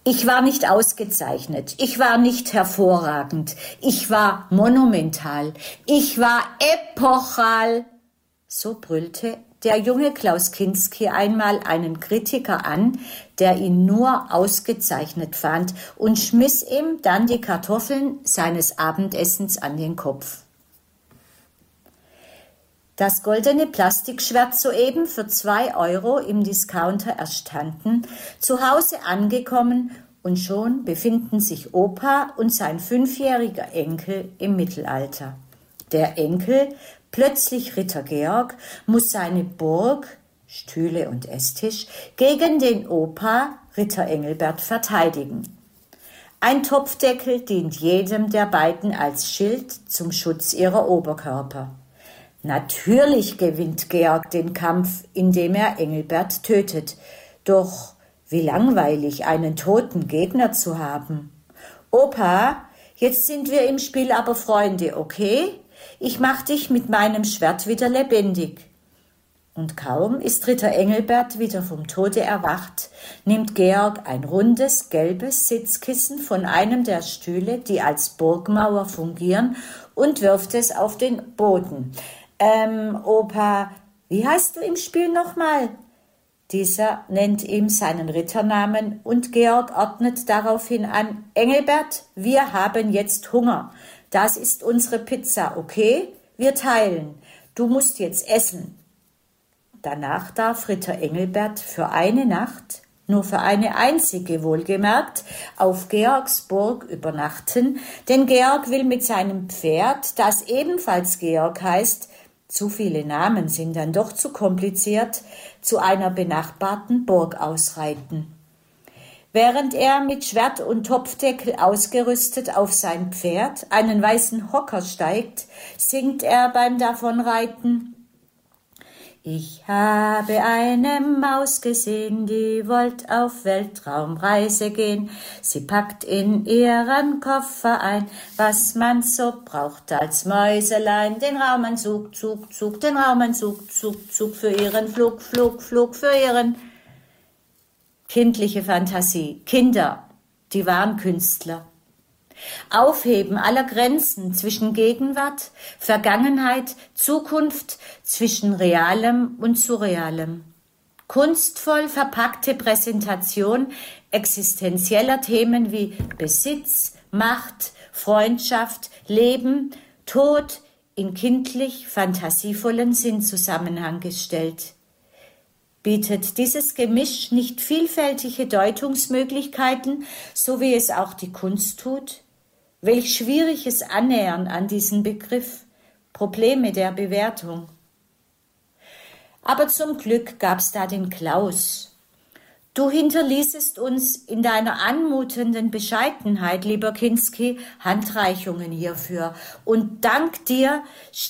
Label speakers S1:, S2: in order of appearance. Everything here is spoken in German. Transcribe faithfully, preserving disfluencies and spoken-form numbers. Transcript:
S1: Ich war nicht ausgezeichnet, ich war nicht hervorragend, ich war monumental, ich war epochal. So brüllte der junge Klaus Kinski einmal einen Kritiker an, der ihn nur ausgezeichnet fand, und schmiss ihm dann die Kartoffeln seines Abendessens an den Kopf. Das goldene Plastikschwert soeben für zwei Euro im Discounter erstanden, zu Hause angekommen, und schon befinden sich Opa und sein fünfjähriger Enkel im Mittelalter. Der Enkel, plötzlich Ritter Georg, muss seine Burg, Stühle und Esstisch, gegen den Opa, Ritter Engelbert, verteidigen. Ein Topfdeckel dient jedem der beiden als Schild zum Schutz ihrer Oberkörper. Natürlich gewinnt Georg den Kampf, indem er Engelbert tötet. Doch wie langweilig, einen toten Gegner zu haben. Opa, jetzt sind wir im Spiel aber Freunde, okay? Ich mach dich mit meinem Schwert wieder lebendig. Und kaum ist Ritter Engelbert wieder vom Tode erwacht, nimmt Georg ein rundes, gelbes Sitzkissen von einem der Stühle, die als Burgmauer fungieren, und wirft es auf den Boden. Ähm, Opa, wie heißt du im Spiel nochmal? Dieser nennt ihm seinen Ritternamen und Georg ordnet daraufhin an: Engelbert, wir haben jetzt Hunger. Das ist unsere Pizza, okay? Wir teilen. Du musst jetzt essen. Danach darf Ritter Engelbert für eine Nacht, nur für eine einzige wohlgemerkt, auf Georgs Burg übernachten, denn Georg will mit seinem Pferd, das ebenfalls Georg heißt, zu viele Namen sind dann doch zu kompliziert, zu einer benachbarten Burg ausreiten. Während er mit Schwert und Topfdeckel ausgerüstet auf sein Pferd, einen weißen Hocker steigt, singt er beim Davonreiten: Ich habe eine Maus gesehen, die wollt auf Weltraumreise gehen. Sie packt in ihren Koffer ein, was man so braucht als Mäuselein. Den Raumanzug, Zug, Zug, den Raumanzug, Zug, Zug für ihren Flug, Flug, Flug für ihren... Kindliche Fantasie, Kinder, die wahren Künstler. Aufheben aller Grenzen zwischen Gegenwart, Vergangenheit, Zukunft, zwischen Realem und Surrealem. Kunstvoll verpackte Präsentation existenzieller Themen wie Besitz, Macht, Freundschaft, Leben, Tod in kindlich fantasievollen Sinnzusammenhang gestellt. Bietet dieses Gemisch nicht vielfältige Deutungsmöglichkeiten, so wie es auch die Kunst tut? Welch schwieriges Annähern an diesen Begriff, Probleme der Bewertung. Aber zum Glück gab's da den Klaus. Du hinterließest uns in deiner anmutenden Bescheidenheit, lieber Kinski, Handreichungen hierfür. Und dank dir